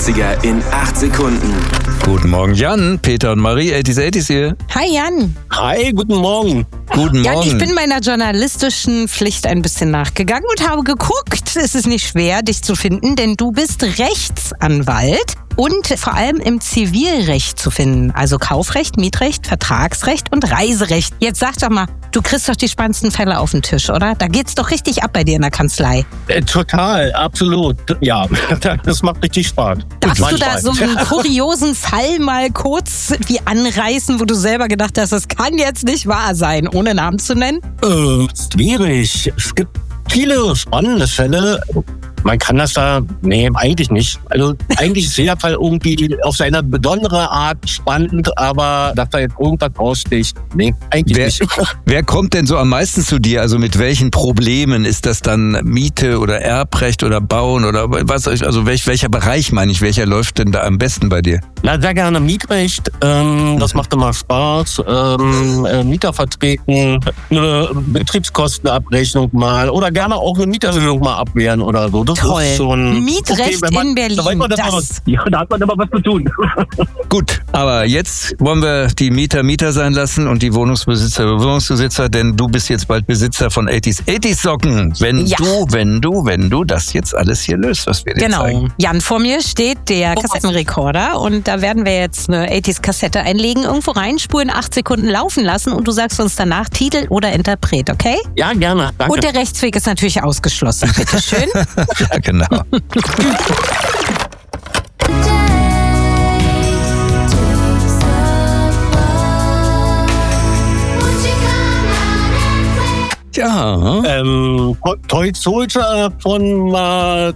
80er in 8 Sekunden. Guten Morgen Jan, Peter und Marie, 80s hier. Hi Jan. Hi, guten Morgen. Guten Jan, Morgen. ich bin meiner journalistischen Pflicht ein bisschen nachgegangen und habe geguckt. Es ist nicht schwer, dich zu finden, denn du bist Rechtsanwalt und vor allem im Zivilrecht zu finden. Also Kaufrecht, Mietrecht, Vertragsrecht und Reiserecht. Jetzt sag doch mal, du kriegst doch die spannendsten Fälle auf den Tisch, oder? Da geht's doch richtig ab bei dir in der Kanzlei. Total, absolut. Ja, das macht richtig Spaß. Darfst du da Manchmal. so einen kuriosen Fall mal kurz wie anreißen, wo du selber gedacht hast, das kann jetzt nicht wahr sein, ohne Namen zu nennen? Schwierig. Es gibt viele spannende Fälle. Man kann das da, nee, eigentlich nicht. Also eigentlich ist jeder Fall irgendwie auf seine besondere Art spannend, aber dass da jetzt irgendwas raussticht, nee, eigentlich nicht. Wer kommt denn so am meisten zu dir? Also mit welchen Problemen? Ist das dann Miete oder Erbrecht oder Bauen oder was? Also welcher Bereich meine ich? Welcher läuft denn da am besten bei dir? Na, sehr gerne Mietrecht. Das macht immer Spaß. Mieter vertreten, eine Betriebskostenabrechnung mal oder gerne auch eine Mieterhöhung mal abwehren oder so. Das Toll. ist schon Mietrecht in Berlin. Da weiß man, da hat man immer was zu tun. Gut, aber jetzt wollen wir die Mieter sein lassen und die Wohnungsbesitzer, denn du bist jetzt bald Besitzer von 80s Socken. Wenn du das jetzt alles hier löst, was wir dir zeigen. Genau. Jan, vor mir steht der Kassettenrekorder und da werden wir jetzt eine 80s-Kassette einlegen, irgendwo reinspulen, 8 Sekunden laufen lassen und du sagst uns danach Titel oder Interpret, okay? Ja, gerne. Danke. Und der Rechtsweg ist natürlich ausgeschlossen, bitteschön. Ja, genau. Ja. Toy Soldier von